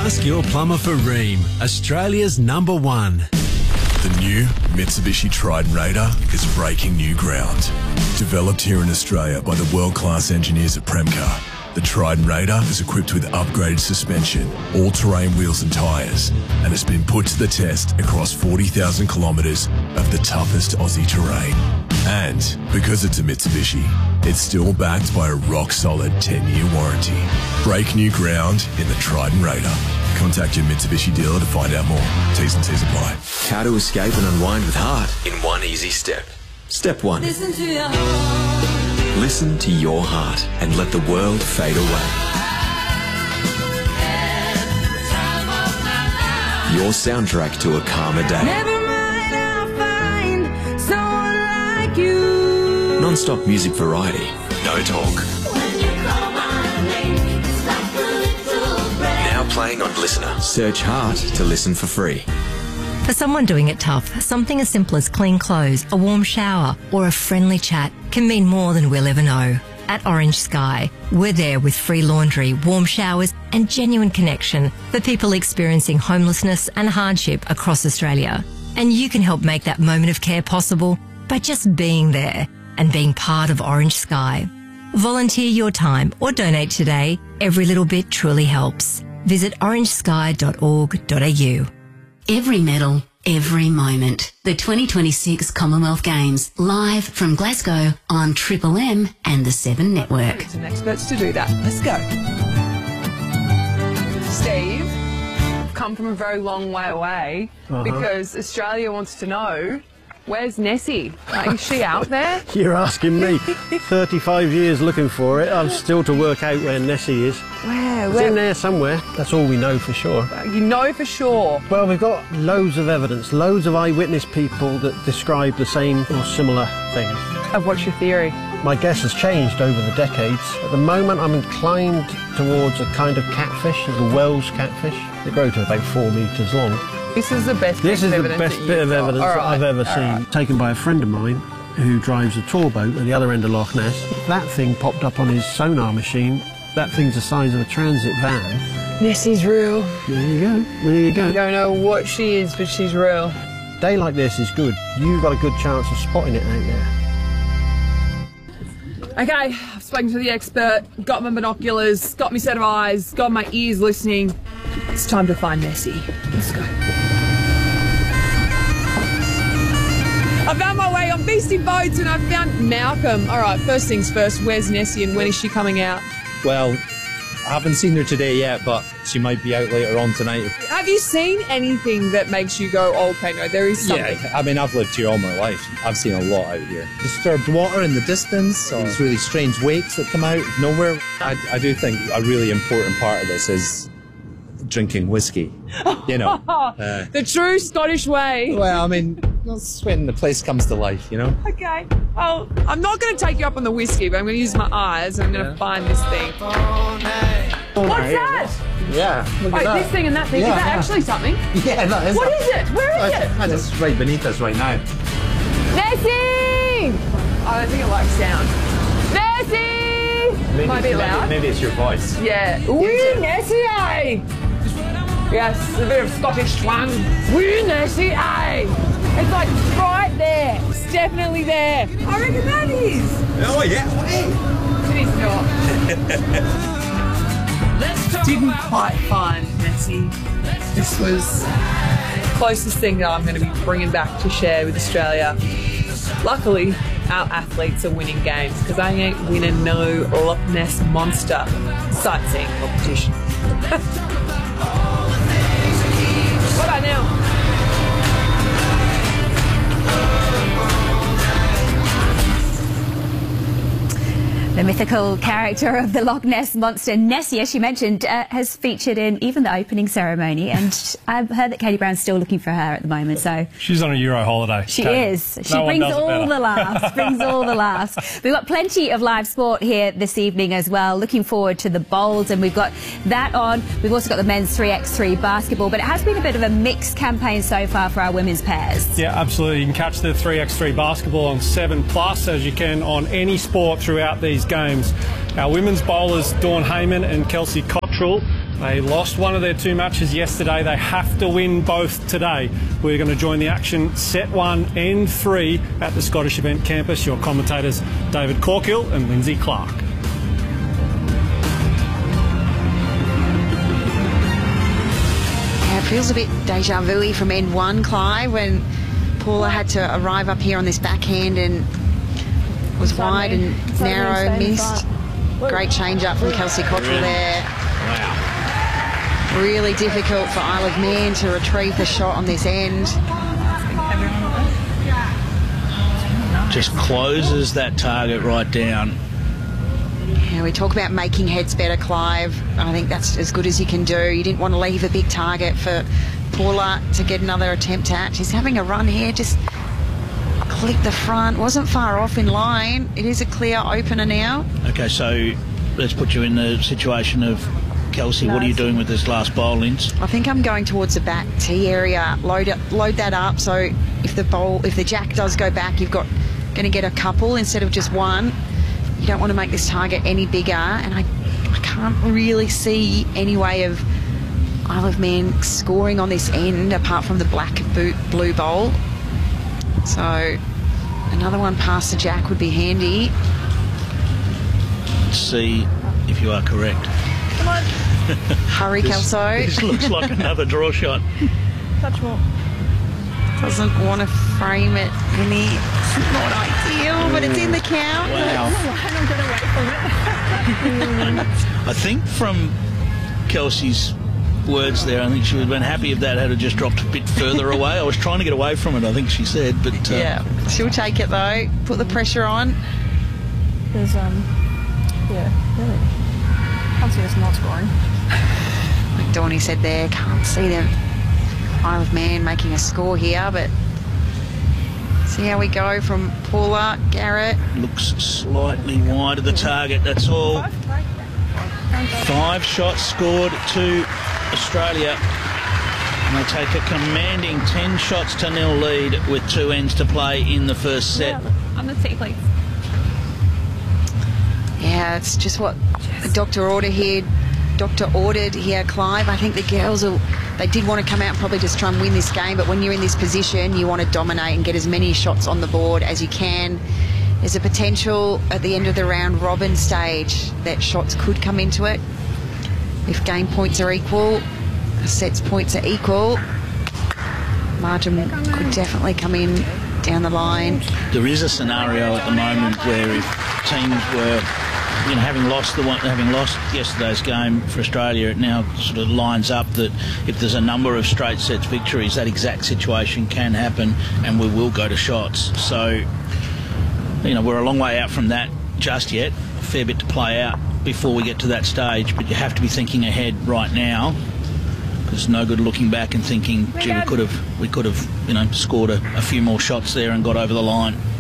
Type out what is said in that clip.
Ask your plumber for Rheem, Australia's #1. The new Mitsubishi Triton Raider is breaking new ground. Developed here in Australia by the world-class engineers at Premcar, the Triton Raider is equipped with upgraded suspension, all-terrain wheels and tyres, and has been put to the test across 40,000 kilometres of the toughest Aussie terrain. And because it's a Mitsubishi, it's still backed by a rock-solid 10-year warranty. Break new ground in the Triton Raider. Contact your Mitsubishi dealer to find out more. T's and C's apply. How to escape and unwind with heart in one easy step. Step 1. Listen to your heart. Listen to your heart and let the world fade away. Your soundtrack to a calmer day. Never mind, I'll find someone like you. Non-stop music variety. No talk. When you call my name, it's like a little breath. Now playing on Listener. Search Heart to listen for free. For someone doing it tough, something as simple as clean clothes, a warm shower, or a friendly chat can mean more than we'll ever know. At Orange Sky, we're there with free laundry, warm showers, and genuine connection for people experiencing homelessness and hardship across Australia. And you can help make that moment of care possible by just being there and being part of Orange Sky. Volunteer your time or donate today. Every little bit truly helps. Visit orangesky.org.au. Every medal, every moment. The 2026 Commonwealth Games, live from Glasgow on Triple M and the 7 Network. Some experts to do that. Let's go. Steve, come from a very long way away because Australia wants to know, where's Nessie? Like, is she out there? You're asking me. 35 years looking for it. I'm still to work out where Nessie is. Where? It's in there somewhere. That's all we know for sure. You know for sure. Well, we've got loads of evidence, loads of eyewitness people that describe the same or similar things. And what's your theory? My guess has changed over the decades. At the moment, I'm inclined towards a kind of catfish, the Wells catfish. They grow to about 4 metres long. This is the best This bit is of the evidence best bit of evidence that I've ever seen. Taken by a friend of mine who drives a tour boat at the other end of Loch Ness. That thing popped up on his sonar machine. That thing's the size of a transit van. Nessie's real. There you go. There you go. You don't know what she is, but she's real. A day like this is good. You've got a good chance of spotting it out there. Okay, I've spoken to the expert, got my binoculars, got my set of eyes, got my ears listening. It's time to find Nessie. Let's go. I found my way on Beastie Boats and I found Malcolm. All right, first things first, where's Nessie and when is she coming out? Well, I haven't seen her today yet, but she might be out later on tonight. Have you seen anything that makes you go, oh, okay, no, there is something? Yeah, I mean, I've lived here all my life. I've seen a lot out here. Disturbed water in the distance, these really strange wakes that come out of nowhere. I do think a really important part of this is drinking whiskey, you know. The true Scottish way. Well, I mean, that's when the place comes to life, you know. Okay, well, I'm not going to take you up on the whiskey, but I'm going to use my eyes and I'm going to find this thing. What's that? Yeah, look Wait, at that. this thing and that thing, is that actually something? Yeah, that is. What is it? Where is it? It's right beneath us right now. Nessie! I don't think it likes sound. Nessie! Might be loud. Maybe it's your voice. Yeah. Wee Nessie, aye! Yes, a bit of Scottish twang. Wee Nessie, aye! It's like right there. It's definitely there. I reckon that is. Oh, yeah. It is not. Didn't quite find Nessie. This was the closest thing that I'm going to be bringing back to share with Australia. Luckily, our athletes are winning games because I ain't winning no Loch Ness Monster sightseeing competition. What about now? The mythical character of the Loch Ness Monster, Nessie, as she mentioned, has featured in even the opening ceremony, and I've heard that Katie Brown's still looking for her at the moment, so... She's on a Euro holiday. She is. She brings all the laughs, brings all the laughs. We've got plenty of live sport here this evening as well. Looking forward to the bowls, and we've got that on. We've also got the men's 3x3 basketball, but it has been a bit of a mixed campaign so far for our women's pairs. Yeah, absolutely. You can catch the 3x3 basketball on 7+, as you can on any sport throughout these games. Our women's bowlers, Dawn Heyman and Kelsey Cottrell, They lost one of their 2 matches yesterday. They have to win both today. We're going to join the action set 1 and 3 at the Scottish Event Campus. Your commentators David Corkill and Lindsay Clark. Yeah, it feels a bit deja vu-y from end 1, Clive, when Paula had to arrive up here on this backhand and was wide and narrow, missed. Great change up from Kelsey Cottrell there. Wow. Really difficult for Isle of Man to retrieve the shot on this end. Just closes that target right down. Yeah, we talk about making heads better, Clive. I think that's as good as you can do. You didn't want to leave a big target for Paula to get another attempt at. She's having a run here, just clip the front. Wasn't far off in line. It is a clear opener now. Okay, so let's put you in the situation of Kelsey. What are you doing with this last bowl, Linz? I think I'm going towards the back tee area. Load that up, so if the jack does go back, you've got going to get a couple instead of just one. You don't want to make this target any bigger, and I can't really see any way of Isle of Man scoring on this end apart from the black blue bowl. So another one past the jack would be handy. Let's see if you are correct. Come on. Hurry, Kelso. This looks like another draw shot. Touch more. Doesn't want to frame it any. Not ideal, but it's in the count. Wow. I think from Kelsey's words there, I think she would have been happy if that had just dropped a bit further away. I was trying to get away from it, I think she said, but yeah, she'll take it though. Put the pressure on. There's yeah, really. Can't see us not scoring. Like Dawnie said there, can't see them Isle of Man making a score here, but see how we go from Paula. Garrett looks slightly wide of the target, that's all. 5 shots scored to Australia, and they take a commanding 10 shots to 0 lead with 2 ends to play in the first set. On the tee, please. Yeah, it's just what the doctor ordered here, Clive. I think the girls they did want to come out and probably just try and win this game, but when you're in this position, you want to dominate and get as many shots on the board as you can. There's a potential at the end of the round robin stage that shots could come into it. If game points are equal, sets points are equal, margin could definitely come in down the line. There is a scenario at the moment where if teams were, having lost yesterday's game for Australia, it now sort of lines up that if there's a number of straight sets victories, that exact situation can happen, and we will go to shots. So, we're a long way out from that just yet. A fair bit to play out before we get to that stage, but you have to be thinking ahead right now, because it's no good looking back and thinking, gee, we could have scored a few more shots there and got over the line.